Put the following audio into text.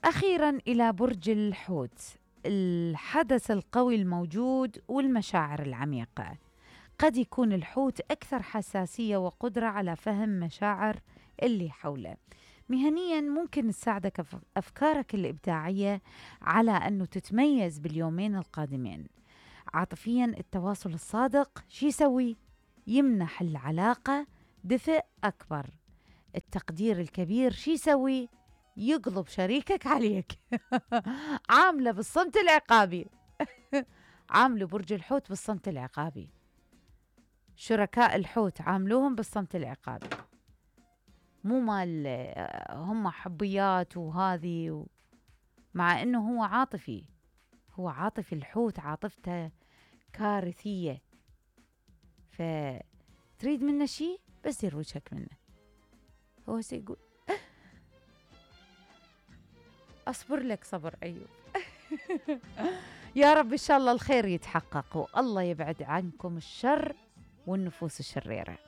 أخيرا إلى برج الحوت، الحدث القوي الموجود والمشاعر العميقة. قد يكون الحوت أكثر حساسية وقدرة على فهم مشاعر اللي حوله. مهنيا ممكن تساعدك أفكارك الإبداعية على أنه تتميز باليومين القادمين. عاطفيا التواصل الصادق شي يسوي؟ يمنح العلاقة دفء أكبر. التقدير الكبير شي يسوي؟ يقلب شريكك عليك. عاملة بالصمت العقابي. عامله برج الحوت بالصمت العقابي. شركاء الحوت عاملوهم بالصمت العقابي، مو مال هم حبيات وهذه مع انه هو عاطفي. هو عاطفي، الحوت عاطفته كارثية، فتريد منه شيء بس دير وجهك منه. هو سيقول أصبر لك صبر أيوب. يا رب إن شاء الله الخير يتحقق، والله يبعد عنكم الشر والنفوس الشريرة.